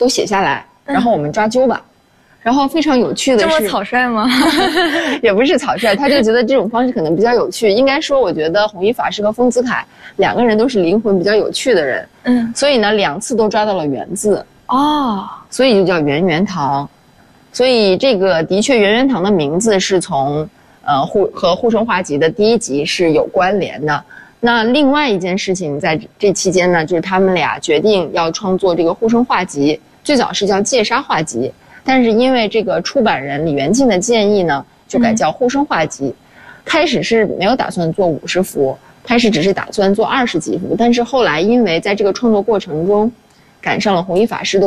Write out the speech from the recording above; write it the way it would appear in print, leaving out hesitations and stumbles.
都写下来，然后我们抓阄吧。然后非常有趣的是， 这么草率吗？ 也不是草率，他就觉得这种方式可能比较有趣。应该说，我觉得弘一法师和丰子恺2个人都是灵魂比较有趣的人，所以呢2次都抓到了圆字哦，所以就叫圆圆堂。所以这个的确圆圆堂的名字是从和护生画集的第1集是有关联的。那另外一件事情在这期间呢，就是他们俩决定要创作这个护生画集，最早是叫戒杀画集。但是因为这个出版人李元敬的建议呢，就改叫护生画集。开始是没有打算做50幅，开始只是打算做20几幅，但是后来因为在这个创作过程中赶上了弘一法师的